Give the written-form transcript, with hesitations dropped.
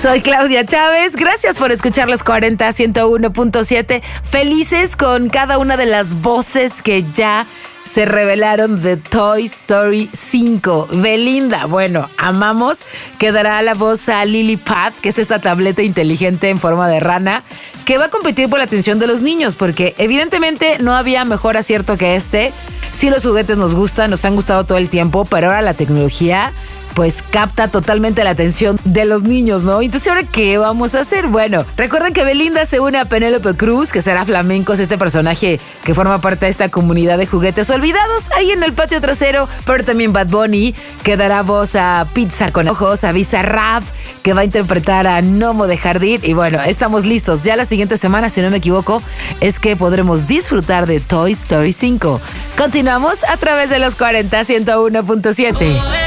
Soy Claudia Chávez, gracias por escuchar los 40 101.7. Felices con cada una de las voces que ya se revelaron de Toy Story 5. Belinda, bueno, amamos que dará la voz a Lillipad, que es esta tableta inteligente en forma de rana, que va a competir por la atención de los niños, porque evidentemente no había mejor acierto que este. Sí, los juguetes nos gustan, nos han gustado todo el tiempo, pero ahora la tecnología pues capta totalmente la atención de los niños, ¿no? Entonces, ¿ahora qué vamos a hacer? Bueno, recuerden que Belinda se une a Penélope Cruz, que será Flamencos, este personaje que forma parte de esta comunidad de juguetes olvidados ahí en el patio trasero, pero también Bad Bunny, que dará voz a Pizza con Ojos, a Bizarrap, que va a interpretar a Gnomo de Jardín. Y bueno, estamos listos. Ya la siguiente semana, si no me equivoco, es que podremos disfrutar de Toy Story 5. Continuamos a través de los 40 101.7.